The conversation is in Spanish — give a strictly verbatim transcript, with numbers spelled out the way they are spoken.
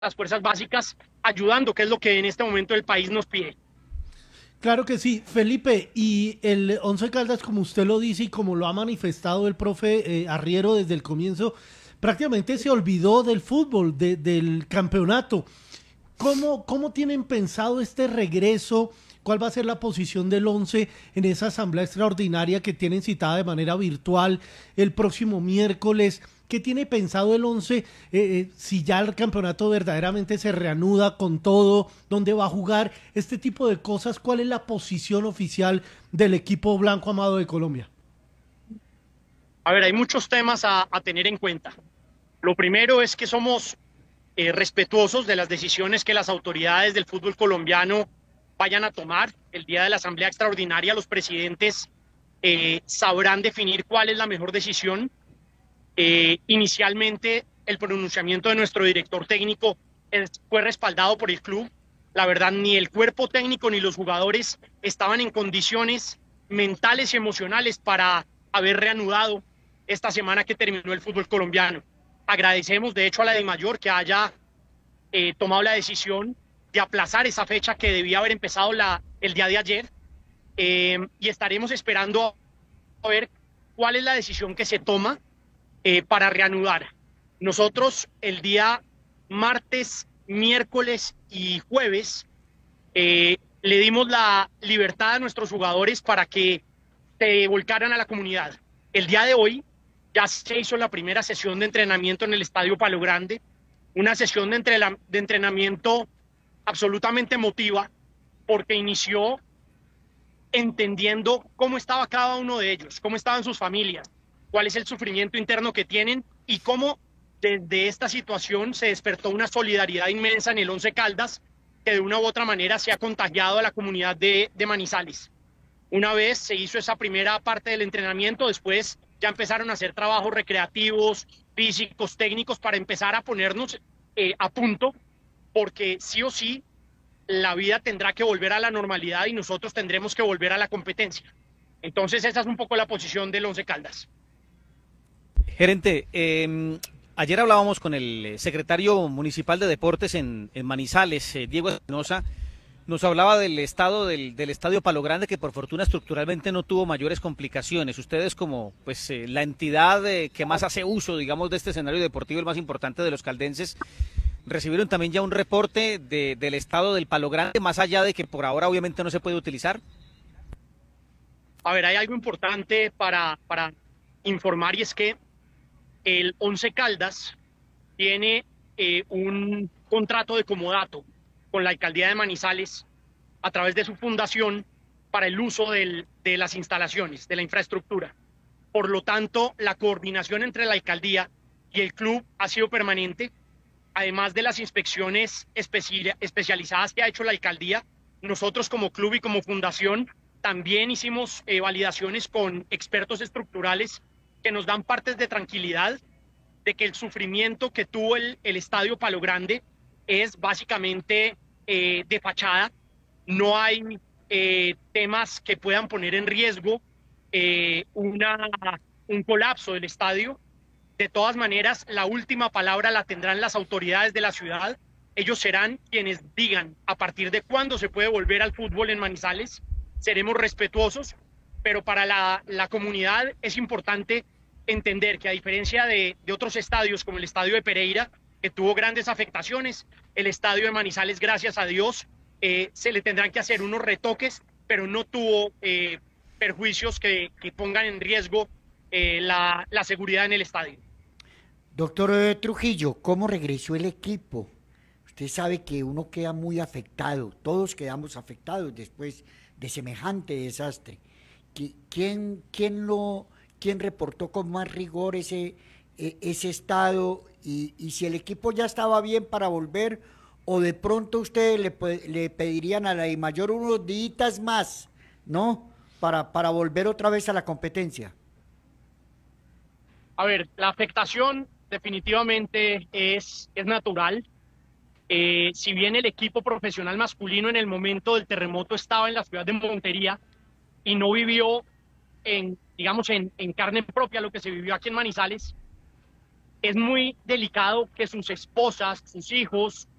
las fuerzas básicas, ayudando, que es lo que en este momento el país nos pide. Claro que sí, Felipe, y el Once Caldas, como usted lo dice y como lo ha manifestado el profe eh, Arriero desde el comienzo, prácticamente se olvidó del fútbol, de- del campeonato. ¿Cómo, ¿Cómo tienen pensado este regreso? ¿Cuál va a ser la posición del Once en esa asamblea extraordinaria que tienen citada de manera virtual el próximo miércoles? ¿Qué tiene pensado el Once eh, eh, si ya el campeonato verdaderamente se reanuda con todo? ¿Dónde va a jugar? Este tipo de cosas. ¿Cuál es la posición oficial del equipo blanco amado de Colombia? A ver, hay muchos temas a, a tener en cuenta. Lo primero es que somos eh, respetuosos de las decisiones que las autoridades del fútbol colombiano vayan a tomar. El día de la Asamblea Extraordinaria, los presidentes eh, sabrán definir cuál es la mejor decisión. Eh, inicialmente, el pronunciamiento de nuestro director técnico es, fue respaldado por el club. La verdad, ni el cuerpo técnico ni los jugadores estaban en condiciones mentales y emocionales para haber reanudado esta semana que terminó el fútbol colombiano. Agradecemos, de hecho, a la de Mayor que haya eh, tomado la decisión de aplazar esa fecha que debía haber empezado la, el día de ayer, eh, y estaremos esperando a ver cuál es la decisión que se toma eh, para reanudar. Nosotros el día martes, miércoles y jueves eh, le dimos la libertad a nuestros jugadores para que se volcaran a la comunidad. El día de hoy ya se hizo la primera sesión de entrenamiento en el Estadio Palo Grande, una sesión de, entre de entrenamiento absolutamente emotiva, porque inició entendiendo cómo estaba cada uno de ellos, cómo estaban sus familias, cuál es el sufrimiento interno que tienen y cómo desde esta situación se despertó una solidaridad inmensa en el Once Caldas que de una u otra manera se ha contagiado a la comunidad de, de Manizales. Una vez se hizo esa primera parte del entrenamiento, después ya empezaron a hacer trabajos recreativos, físicos, técnicos para empezar a ponernos eh, a punto, porque sí o sí la vida tendrá que volver a la normalidad y nosotros tendremos que volver a la competencia. Entonces esa es un poco la posición del Once Caldas. Gerente, eh, ayer hablábamos con el secretario municipal de deportes en, en Manizales, eh, Diego Espinosa. Nos hablaba del estado del, del estadio Palo Grande, que por fortuna estructuralmente no tuvo mayores complicaciones. Ustedes como pues eh, la entidad eh, que más hace uso, digamos, de este escenario deportivo, el más importante de los caldenses, recibieron también ya un reporte de, del estado del Palo Grande, más allá de que por ahora obviamente no se puede utilizar. A ver, hay algo importante para, para informar y es que el Once Caldas tiene eh, un contrato de comodato con la alcaldía de Manizales a través de su fundación para el uso del, de las instalaciones, de la infraestructura. Por lo tanto, la coordinación entre la alcaldía y el club ha sido permanente. Además de las inspecciones especi especializadas que ha hecho la alcaldía, nosotros como club y como fundación también hicimos eh, validaciones con expertos estructurales que nos dan partes de tranquilidad de que el sufrimiento que tuvo el, el estadio Palo Grande es básicamente eh, de fachada. No hay eh, temas que puedan poner en riesgo eh, una, un colapso del estadio. De todas maneras, la última palabra la tendrán las autoridades de la ciudad. Ellos serán quienes digan a partir de cuándo se puede volver al fútbol en Manizales. Seremos respetuosos, pero para la, la comunidad es importante entender que a diferencia de, de otros estadios como el estadio de Pereira, que tuvo grandes afectaciones, el estadio de Manizales, gracias a Dios, eh, se le tendrán que hacer unos retoques, pero no tuvo eh, perjuicios que, que pongan en riesgo eh, la, la seguridad en el estadio. Doctor eh, Trujillo, ¿cómo regresó el equipo? Usted sabe que uno queda muy afectado, todos quedamos afectados después de semejante desastre. ¿Quién, quién, lo, quién reportó con más rigor ese, e- ese estado y, y si el equipo ya estaba bien para volver o de pronto ustedes le, pe- le pedirían a la I mayor unos días más, ¿no? Para, para volver otra vez a la competencia. A ver, la afectación definitivamente es, es natural. Eh, si bien el equipo profesional masculino en el momento del terremoto estaba en la ciudad de Montería y no vivió en, digamos, en, en carne propia lo que se vivió aquí en Manizales, es muy delicado que sus esposas, sus hijos,